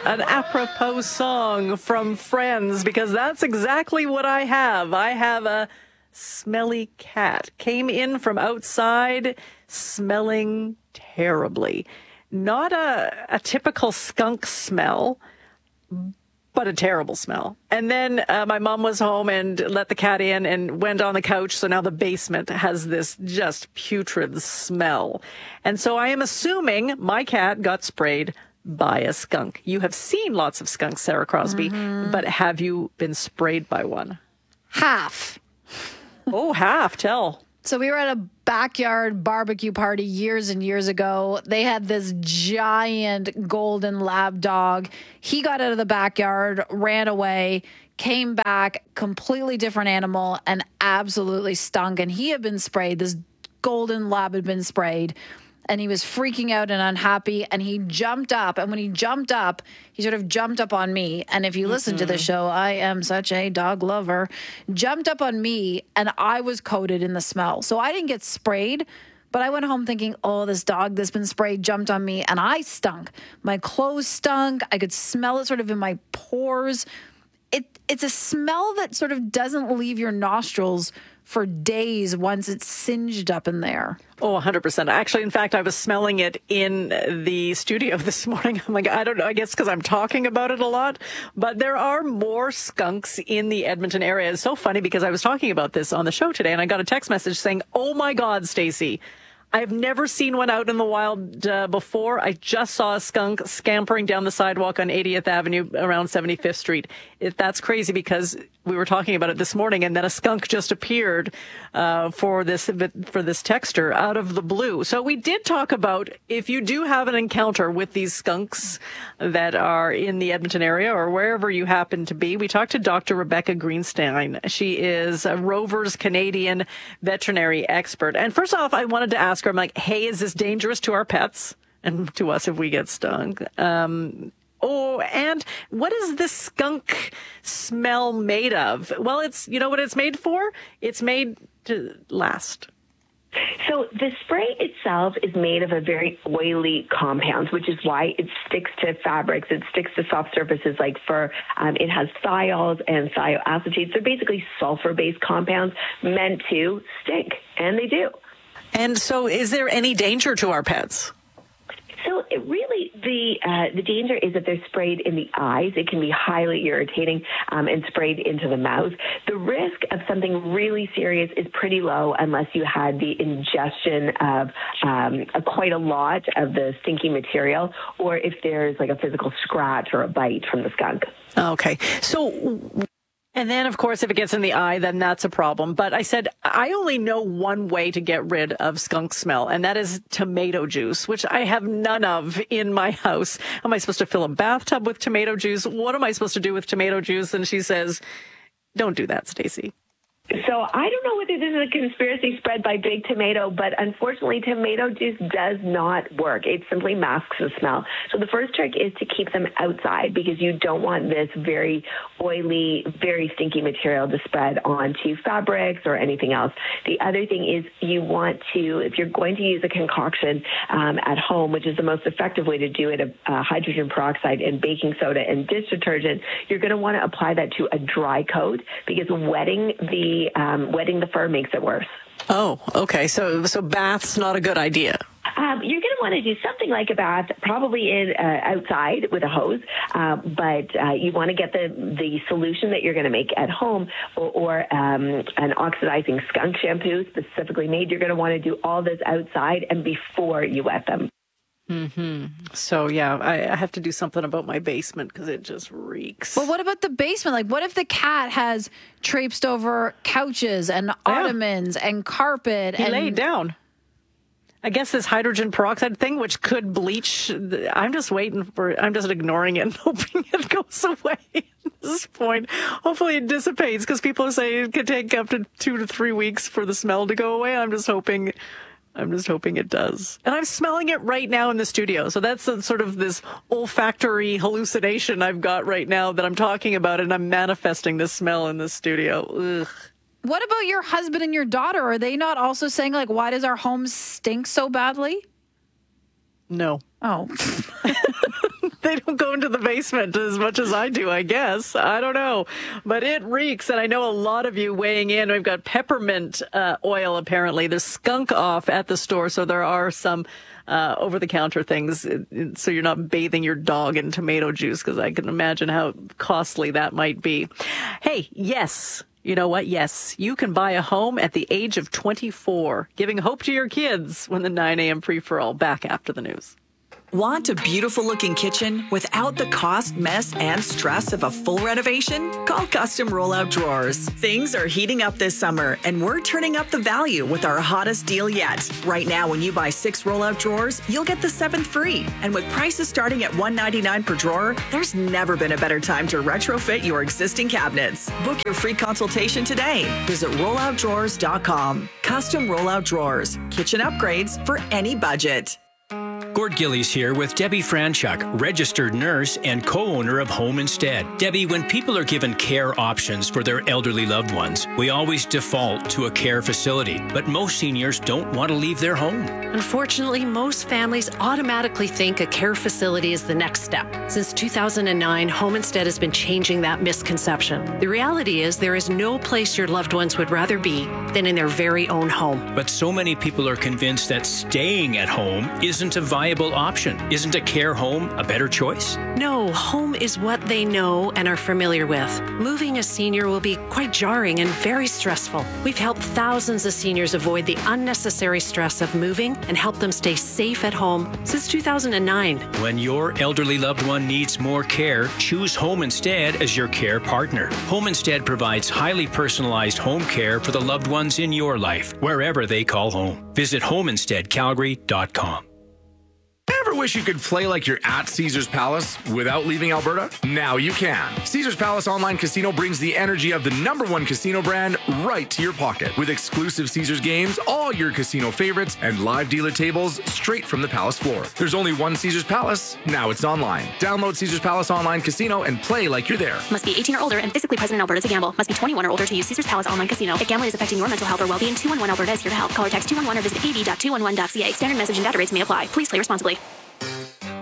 an apropos song from Friends, because that's exactly what I have. I have a smelly cat. Came in from outside smelling terribly. Not a typical skunk smell, but a terrible smell. And then my mom was home and let the cat in and went on the couch. So now the basement has this just putrid smell. And so I am assuming my cat got sprayed by a skunk. You have seen lots of skunks, Sarah Crosby, but have you been sprayed by one? Half. Oh, half. Tell. So we were at a backyard barbecue party years and years ago. They had this giant golden lab dog. He got out of the backyard, ran away, came back, completely different animal, and absolutely stunk. And he had been sprayed. This golden lab had been sprayed. And he was freaking out and unhappy. And he jumped up. And when he jumped up, he sort of jumped up on me. And if you listen to the show, I am such a dog lover. Jumped up on me, and I was coated in the smell. So I didn't get sprayed, but I went home thinking, oh, this dog that's been sprayed jumped on me, and I stunk. My clothes stunk. I could smell it sort of in my pores. It's a smell that sort of doesn't leave your nostrils for days once it's singed up in there. Oh, 100%. Actually, in fact, I was smelling it in the studio this morning. I'm like, I don't know, I guess because I'm talking about it a lot, but there are more skunks in the Edmonton area. It's so funny because I was talking about this on the show today and I got a text message saying, oh my God, Stacey, I've never seen one out in the wild before. I just saw a skunk scampering down the sidewalk on 80th Avenue around 75th Street. That's crazy because we were talking about it this morning, and then a skunk just appeared for this texter out of the blue. So we did talk about if you do have an encounter with these skunks that are in the Edmonton area or wherever you happen to be. We talked to Dr. Rebecca Greenstein. She is a Rovers Canadian veterinary expert. And first off, I wanted to ask her, I'm like, hey, is this dangerous to our pets and to us if we get stung? Oh, and what is this skunk smell made of? Well, you know what it's made for? It's made to last. So the spray itself is made of a very oily compound, which is why it sticks to fabrics. It sticks to soft surfaces like fur. It has thiols and thioacetates. They're basically sulfur-based compounds meant to stink, and they do. And so is there any danger to our pets? So the danger is that they're sprayed in the eyes. It can be highly irritating and sprayed into the mouth. The risk of something really serious is pretty low unless you had the ingestion of quite a lot of the stinky material, or if there's like a physical scratch or a bite from the skunk. Okay. And then, of course, if it gets in the eye, then that's a problem. But I said, I only know one way to get rid of skunk smell, and that is tomato juice, which I have none of in my house. Am I supposed to fill a bathtub with tomato juice? What am I supposed to do with tomato juice? And she says, don't do that, Stacey. So I don't know whether this is a conspiracy spread by Big Tomato, but unfortunately, tomato juice does not work. It simply masks the smell. So the first trick is to keep them outside because you don't want this very oily, very stinky material to spread onto fabrics or anything else. The other thing is you want to, if you're going to use a concoction at home, which is the most effective way to do it, hydrogen peroxide and baking soda and dish detergent, you're going to want to apply that to a dry coat because wetting the fur makes it worse. Oh, okay. So bath's not a good idea. You're going to want to do something like a bath, probably outside with a hose, but you want to get the solution that you're going to make at home or an oxidizing skunk shampoo specifically made. You're going to want to do all this outside and before you wet them. Mm-hmm. So, yeah, I have to do something about my basement because it just reeks. Well, what about the basement? Like, what if the cat has traipsed over couches and ottomans and carpet? He laid down. I guess this hydrogen peroxide thing, which could bleach, I'm just ignoring it and hoping it goes away at this point. Hopefully it dissipates because people say it could take up to 2 to 3 weeks for the smell to go away. I'm just hoping it does. And I'm smelling it right now in the studio. So that's sort of this olfactory hallucination I've got right now that I'm talking about, and I'm manifesting this smell in the studio. Ugh. What about your husband and your daughter? Are they not also saying, like, why does our home stink so badly? No. Oh. They don't go into the basement as much as I do, I guess. I don't know. But it reeks, and I know a lot of you weighing in. We've got peppermint oil, apparently. There's skunk off at the store, so there are some over-the-counter things, so you're not bathing your dog in tomato juice, because I can imagine how costly that might be. Hey, yes. You know what? Yes, you can buy a home at the age of 24, giving hope to your kids when the 9 a.m. free-for-all. Back after the news. Want a beautiful-looking kitchen without the cost, mess, and stress of a full renovation? Call Custom Rollout Drawers. Things are heating up this summer, and we're turning up the value with our hottest deal yet. Right now, when you buy 6 rollout drawers, you'll get the 7th free. And with prices starting at $199 per drawer, there's never been a better time to retrofit your existing cabinets. Book your free consultation today. Visit rolloutdrawers.com. Custom Rollout Drawers. Kitchen upgrades for any budget. Gord Gillies here with Debbie Franchuk, registered nurse and co-owner of Home Instead. Debbie, when people are given care options for their elderly loved ones, we always default to a care facility, but most seniors don't want to leave their home. Unfortunately, most families automatically think a care facility is the next step. Since 2009, Home Instead has been changing that misconception. The reality is there is no place your loved ones would rather be than in their very own home. But so many people are convinced that staying at home isn't a viable option. Isn't a care home a better choice? No, home is what they know and are familiar with. Moving a senior will be quite jarring and very stressful. We've helped thousands of seniors avoid the unnecessary stress of moving and help them stay safe at home since 2009. When your elderly loved one needs more care, choose Home Instead as your care partner. Home Instead provides highly personalized home care for the loved ones in your life, wherever they call home. Visit homeinsteadcalgary.com. Ever wish you could play like you're at Caesars Palace without leaving Alberta? Now you can. Caesars Palace Online Casino brings the energy of the #1 casino brand right to your pocket. With exclusive Caesars games, all your casino favorites, and live dealer tables straight from the Palace floor. There's only one Caesars Palace. Now it's online. Download Caesars Palace Online Casino and play like you're there. Must be 18 or older and physically present in Alberta to gamble. Must be 21 or older to use Caesars Palace Online Casino. If gambling is affecting your mental health or well-being, 211 Alberta is here to help. Call or text 211 or visit av.211.ca. Standard message and data rates may apply. Please play responsibly.